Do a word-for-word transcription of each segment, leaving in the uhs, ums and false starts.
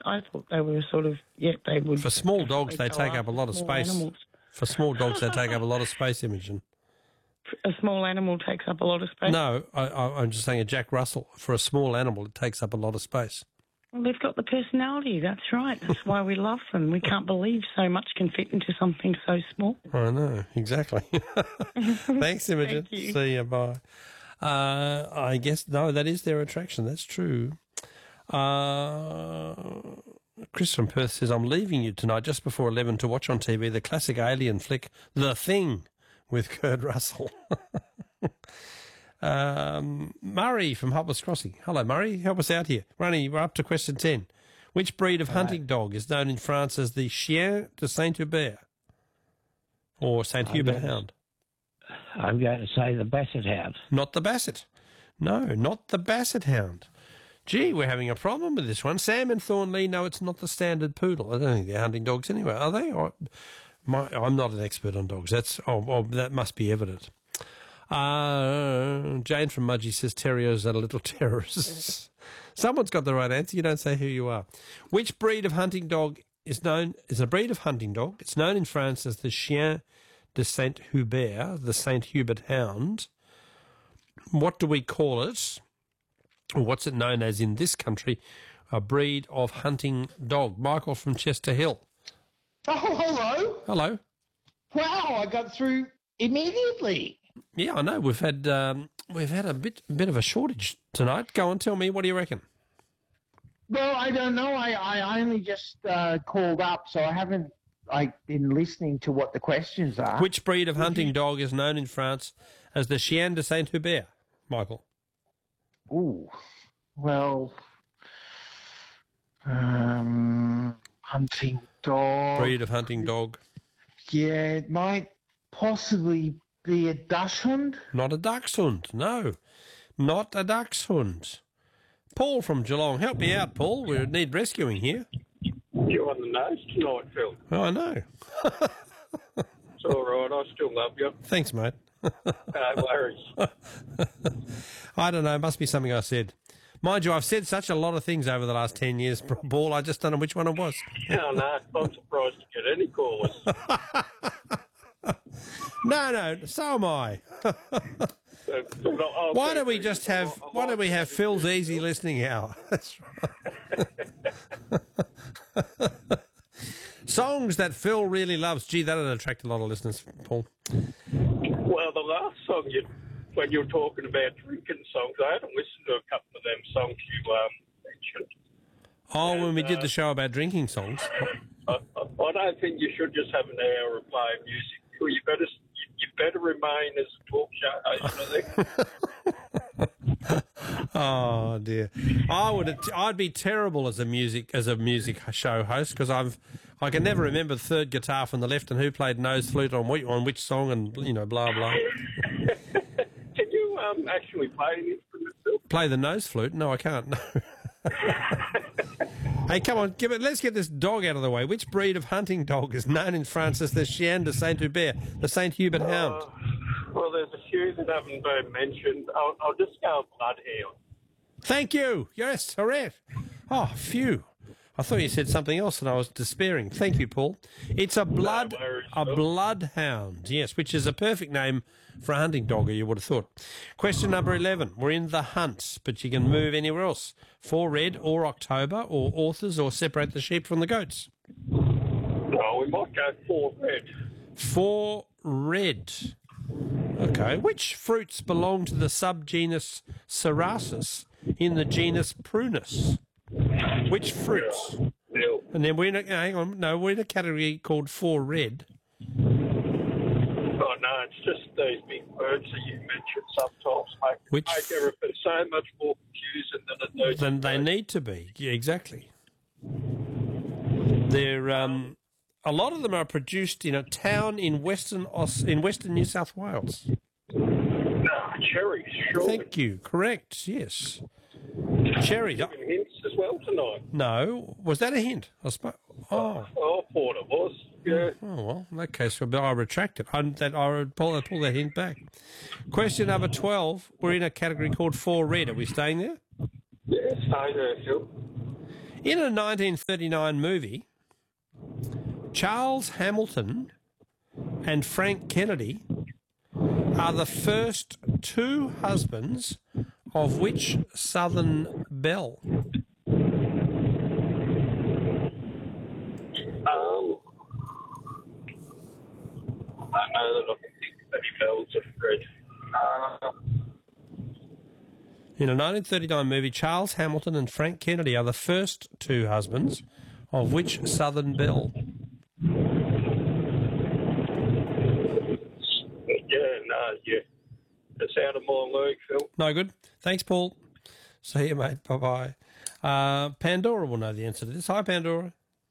I thought they were sort of, yeah, they would... For small dogs, they take up a lot of space. Animals. For small dogs, they take up a lot of space, Imogen. A small animal takes up a lot of space? No, I, I, I'm just saying a Jack Russell. For a small animal, it takes up a lot of space. Well, they've got the personality, that's right. That's why we love them. We can't believe so much can fit into something so small. I know, exactly. Thanks, Imogen. Thank you. See you, bye. Uh, I guess, no, that is their attraction. That's true. Uh, Chris from Perth says, I'm leaving you tonight just before eleven to watch on T V the classic alien flick, The Thing, with Kurt Russell. um, Murray from Hopper's Crossing. Hello, Murray. Help us out here. Ronnie, we're up to question ten. Which breed of hunting right. dog is known in France as the Chien de Saint-Hubert or Saint Hubert Hound? I'm going to say the Basset Hound. Not the Basset. No, not the Basset Hound. Gee, we're having a problem with this one. Sam and Thornley, no, it's not the standard poodle. I don't think they're hunting dogs anyway, are they? Or, my, I'm not an expert on dogs. That's oh, oh that must be evident. Uh, Jane from Mudgee says terriers are little terrorists. Someone's got the right answer. You don't say who you are. Which breed of hunting dog is known is a breed of hunting dog? It's known in France as the Chien de Saint-Hubert, the Saint Hubert Hound. What do we call it? Or what's it known as in this country? A breed of hunting dog. Michael from Chester Hill. Oh, hello. Hello. Wow, I got through immediately. Yeah, I know. We've had um, we've had a bit bit of a shortage tonight. Go on, tell me. What do you reckon? Well, I don't know. I, I only just uh, called up, so I haven't like been listening to what the questions are. Which breed of hunting dog is known in France as the Chien de Saint-Hubert, Michael? Ooh, well, um, hunting dog. Breed of hunting dog. Yeah, it might possibly be a dachshund. Not a dachshund, no. Not a dachshund. Paul from Geelong. Help me out, Paul. We need rescuing here. You're on the nose tonight, Phil. Oh, I know. It's all right. I still love you. Thanks, mate. No worries. I don't know. It must be something I said. Mind you, I've said such a lot of things over the last ten years, Paul. I just don't know which one it was. No, no. I'm surprised to get any callers. No, no. So am I. Why don't we just have? Why don't we have Phil's easy listening hour? That's right. Songs that Phil really loves. Gee, that'll attract a lot of listeners, Paul. Well, the last song you, when you were talking about drinking songs, I hadn't listened to a couple of them songs you um, mentioned. Oh, and, when we did uh, the show about drinking songs. I, I, I don't think you should just have an hour of playing music. You better, you, you better remain as a talk show host, I think. Oh dear, I would. I'd be terrible as a music as a music show host because I've I can never remember the third guitar from the left and who played nose flute on which on which song and you know blah blah. Can you um, actually play an instrument, Phil? Play the nose flute? No, I can't. No. Hey, come on, give it. Let's get this dog out of the way. Which breed of hunting dog is known in France as the Chien de Saint-Hubert, the Saint Hubert Hound? Uh, well, there's a few that haven't been mentioned. I'll, I'll just go bloodhound. Thank you. Yes, correct. Oh, phew. I thought you said something else and I was despairing. Thank you, Paul. It's a blood, No worries, a Phil. bloodhound, yes, which is a perfect name for a hunting dog, you would have thought. Question number eleven. We're in the hunt, but you can move anywhere else. For red or October or authors or separate the sheep from the goats. Oh, we might go for red. For red. Okay. Which fruits belong to the subgenus Cerasus in the genus Prunus? Which fruits? Bill. And then we're in a, hang on, no, we're in a category called for red. Oh, no, it's just these big words that you mentioned sometimes make, Which make everything so much more confusing than it needs Than to they be. need to be. Yeah, exactly. They're um, a lot of them are produced in a town in western Aus- in western New South Wales. No, cherries, sure. Thank you. Correct. Yes. Cherry. Giving hints as well tonight. No, was that a hint? I suppose. Oh. Oh, I thought it was. Yeah. Oh well, in that case, I retract it. I, that, I pull, I pull that hint back. Question number twelve. We're in a category called for red. Are we staying there? Yeah, stay there, Phil. In a nineteen thirty-nine movie, Charles Hamilton and Frank Kennedy are the first two husbands of which Southern belle? Um, I know that I can think that he bells of Fred. Uh, In a nineteen thirty-nine movie, Charles Hamilton and Frank Kennedy are the first two husbands of which Southern belle? yeah, no, yeah. That's out of my league, Phil. No good. Thanks, Paul. See you, mate. Bye-bye. Uh, Pandora will know the answer to this. Hi, Pandora.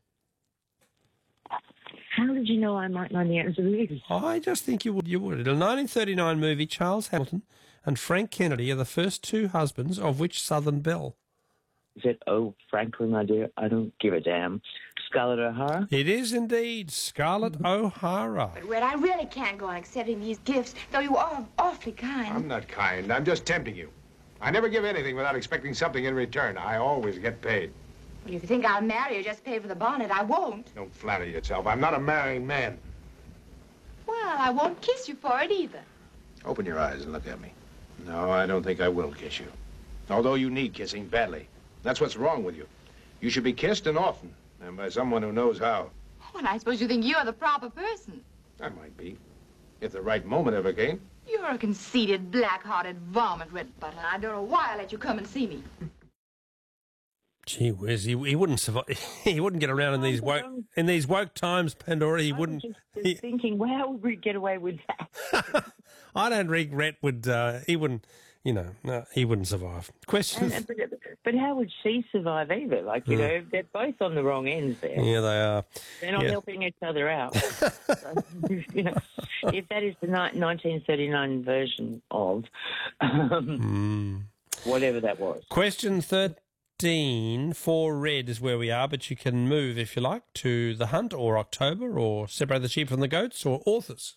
How did you know I might know the answer to this? I just think you would. You would. In a nineteen thirty-nine movie, Charles Hamilton and Frank Kennedy are the first two husbands of which Southern belle? Is it, oh, Franklin, I do, I don't give a damn. Scarlett O'Hara? It is indeed Scarlett O'Hara. But Red, I really can't go on accepting these gifts, though you are awfully kind. I'm not kind. I'm just tempting you. I never give anything without expecting something in return. I always get paid. Well, if you think I'll marry or just pay for the bonnet, I won't. Don't flatter yourself. I'm not a marrying man. Well, I won't kiss you for it either. Open your eyes and look at me. No, I don't think I will kiss you. Although you need kissing badly. That's what's wrong with you. You should be kissed and often, and by someone who knows how. Oh, and I suppose you think you're the proper person. I might be, if the right moment ever came. You're a conceited, black-hearted varmint, Red Butler. I don't know why I let you come and see me. Gee whiz, he, he wouldn't survive. He wouldn't get around in these woke in these woke times, Pandora. He I wouldn't. was just He, thinking, well, how would we get away with that? I don't think Rhett would. Uh, he wouldn't. You know, no, he wouldn't survive. Question. And, but, but how would she survive either? Like, you know, they're both on the wrong ends there. Yeah, they are. They're not Yeah. helping each other out. So, you know, if that is the ni- nineteen thirty-nine version of um, whatever that was. Question thirteen for Red is where we are, but you can move if you like to The Hunt or October or Separate the Sheep from the Goats or Authors.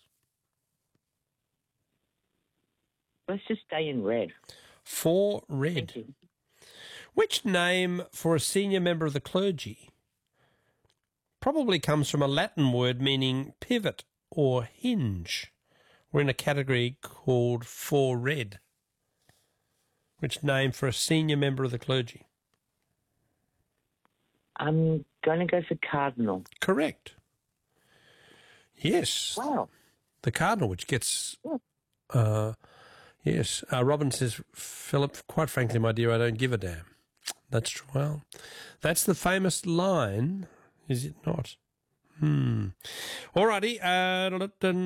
Let's just stay in red. For Red. Thank you. Which name for a senior member of the clergy probably comes from a Latin word meaning pivot or hinge? We're in a category called for red. Which name for a senior member of the clergy? I'm going to go for cardinal. Correct. Yes. Wow. The cardinal, which gets... Uh, yes. Uh, Robin says, Philip, quite frankly, my dear, I don't give a damn. That's true. Well, that's the famous line, is it not? Hmm. All righty. Uh,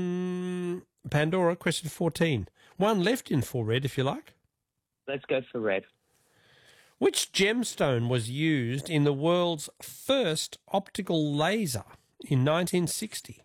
Pandora, question fourteen. One left in for red, if you like. Let's go for red. Which gemstone was used in the world's first optical laser in nineteen sixty?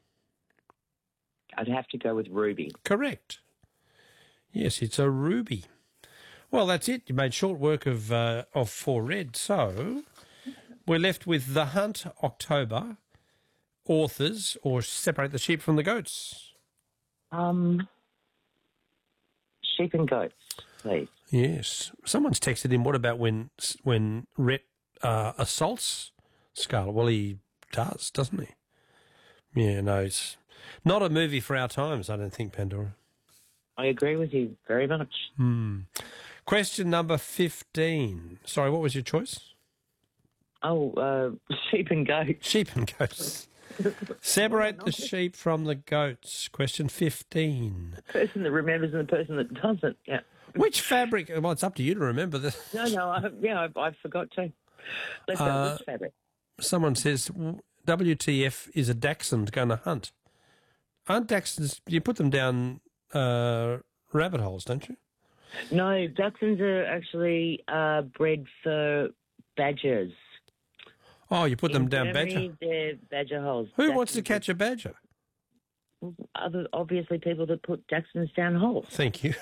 I'd have to go with ruby. Correct. Yes, it's a ruby. Well, that's it. You made short work of uh, of for red. So we're left with The Hunt, October, Authors, or Separate the Sheep from the Goats. Um, sheep and goats, please. Yes. Someone's texted in, what about when when Rhett uh, assaults Scarlett? Well, he does, doesn't he? Yeah, no, it's not a movie for our times, I don't think, Pandora. I agree with you very much. Hmm. Question number fifteen. Sorry, what was your choice? Oh, uh, sheep and goats. Sheep and goats. Separate the sheep from the goats. Question fifteen. The person that remembers and the person that doesn't, yeah. Which fabric? Well, it's up to you to remember this. No, no, I, yeah, I, I forgot to. Let's go Uh, which fabric. Someone says, W T F is a dachshund going to hunt? Aren't dachshunds, you put them down uh, rabbit holes, don't you? No, dachshunds are actually uh, bred for badgers. Oh, you put them In down Germany, badger? they're badger holes. Who wants to Dachshunds catch a badger? are Other, obviously, people that put dachshunds down holes. Thank you.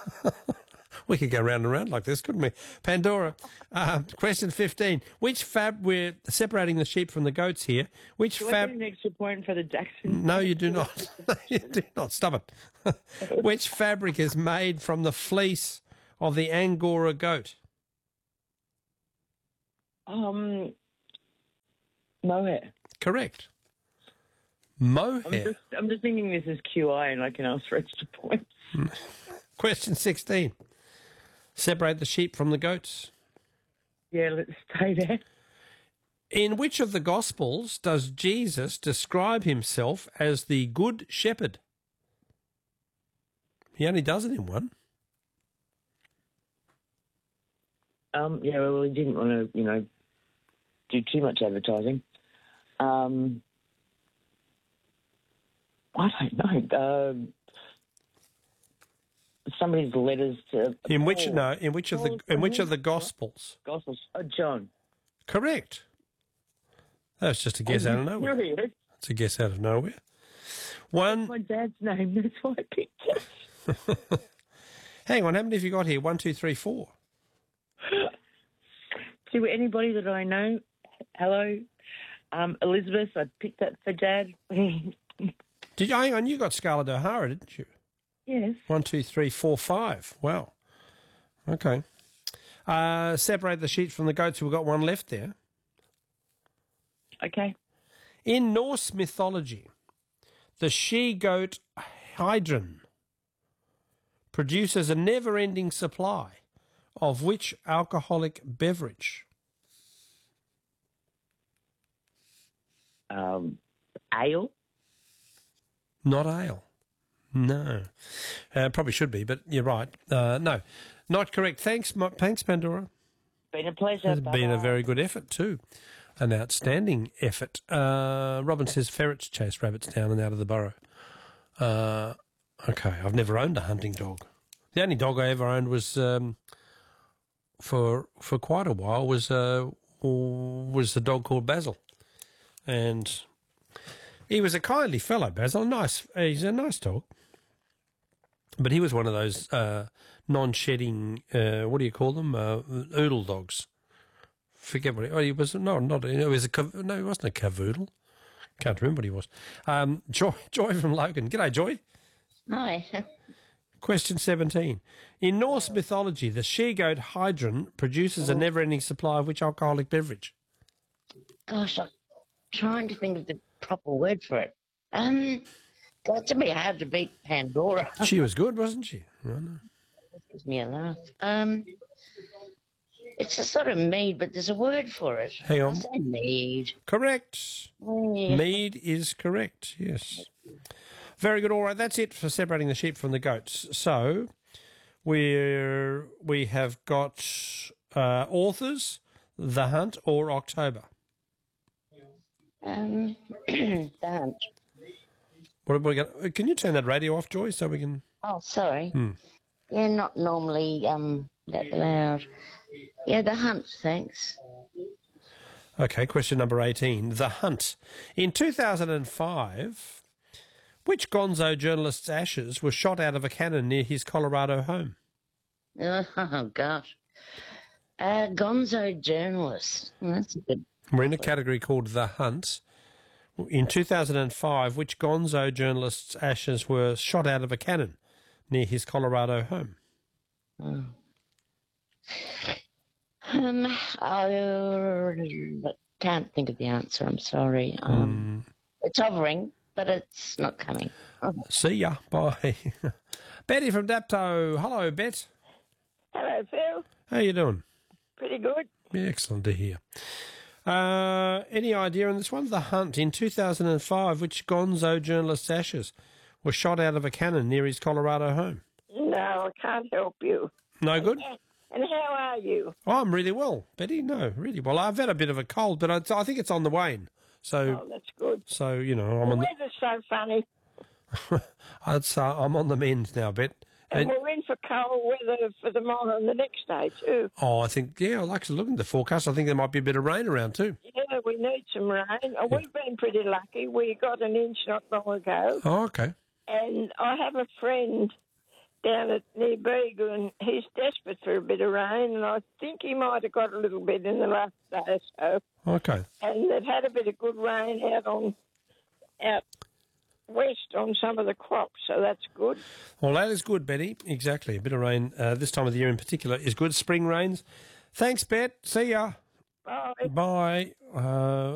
We could go round and round like this, couldn't we? Pandora, uh, question fifteen. Which fab, we're separating the sheep from the goats here. Which Do I fab... get an extra point for the dachshund? No, you do not. You do not. Stop it. Which fabric is made from the fleece of the Angora goat? Um, Mohair. Correct. Mohair. I'm just, I'm just thinking this is Q I and I can ask for extra points. Question sixteen. Separate the sheep from the goats. Yeah, let's stay there. In which of the Gospels does Jesus describe himself as the Good Shepherd? He only does it in one. Um, yeah, well, he didn't want to, you know, do too much advertising. Um, I don't know. Um, somebody's letters to In which Paul. no, in which of the Paul's in which of the Gospel? Gospels? Gospels. Oh, John. Correct. That's just a guess out of nowhere. Serious? It's a guess out of nowhere. One. My dad's name. That's why I picked it. Hang on, how many have you got here? One, two, three, four. To anybody that I know, hello, um, Elizabeth. I picked that for Dad. Did you? Hang on, you got Scarlett O'Hara, didn't you? Yes. One, two, three, four, five. Wow. Okay. Uh, separate the sheep from the goats. We've got one left there. Okay. In Norse mythology, the she-goat Hydrun produces a never-ending supply of which alcoholic beverage? Um, ale. Not ale. No. Uh, probably should be, but you're right. Uh, no. Not correct. Thanks, Ma- thanks, Pandora. Been a pleasure. It's been a Bye-bye. very good effort too. An outstanding effort. Uh, Robin says ferrets chase rabbits down and out of the burrow. Uh, okay, I've never owned a hunting dog. The only dog I ever owned was um, for for quite a while was uh, was a dog called Basil, and he was a kindly fellow. Basil, nice. He's a nice dog, but he was one of those uh, non-shedding. Uh, what do you call them? Uh, oodle dogs. Forget what he, oh, he was. No, not. It was a cav- no. He wasn't a cavoodle. Can't remember what he was. Um, Joy, Joy from Logan. G'day, Joy. Hi. Question seventeen. In Norse mythology, the she-goat Hydrun produces a never-ending supply of which alcoholic beverage? Gosh, I'm trying to think of the proper word for it. Um, that's a bit hard to beat Pandora. She was good, wasn't she? I know. That gives me a laugh. Um, it's a sort of mead, but there's a word for it. Hang on. I'll say mead. Correct. Yeah. Mead is correct, yes. Very good. All right, that's it for separating the sheep from the goats. So we're, we have got uh, authors, The Hunt, or October. Um, the hunt. What are we going? Can you turn that radio off, Joy, so we can... Oh, sorry. Hmm. Yeah, not normally um that loud. Yeah, the hunt, thanks. Okay, question number eighteen. The Hunt. In two thousand five, which gonzo journalist's ashes were shot out of a cannon near his Colorado home? Oh, gosh. Uh, gonzo journalist. Well, that's a good... We're in a category called The Hunt. In two thousand five, which gonzo journalist's ashes were shot out of a cannon near his Colorado home? Oh. Um, I can't think of the answer. I'm sorry. Um, Mm. It's hovering, but it's not coming. Oh. See ya. Bye. Betty from Dapto. Hello, Bet. Hello, Phil. How you doing? Pretty good. Yeah, excellent to hear. Uh, any idea on this one? The Hunt. In two thousand five, which gonzo journalist's ashes were shot out of a cannon near his Colorado home? No, I can't help you. No good? And how are you? Oh, I'm really well, Betty. No, really well. I've had a bit of a cold, but I, I think it's on the wane. So, Oh, that's good. so you know, I'm The on weather's so funny. the, I'd say I'm on the mend now, Bet. And And- we're in for cold weather for tomorrow and the next day, too. oh, I think yeah, I like to look at the forecast. I think there might be a bit of rain around too. Yeah, we need some rain. Oh, we've been pretty lucky. We got an inch not long ago. Oh, okay. And I have a friend down at near Bega, and he's desperate for a bit of rain, and I think he might have got a little bit in the last day or so. Okay. And they've had a bit of good rain out on out west on some of the crops, so that's good. Well, that is good, Betty. Exactly. A bit of rain uh, this time of the year in particular is good. Spring rains. Thanks, Bet. See ya. Bye. Bye. Uh,